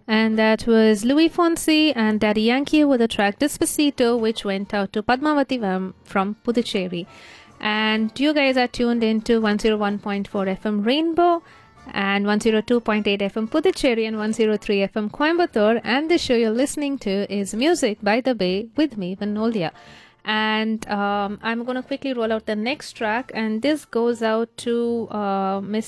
And that was Louis Fonsi and Daddy Yankee with the track Despacito, which went out to Padmavati from Puducherry. And you guys are tuned into 101.4 FM Rainbow and 102.8 FM Puducherry and 103 FM Coimbatore. And the show you're listening to is Music by the Bay with me, Vanolia. And I'm going to quickly roll out the next track, and this goes out to Mr.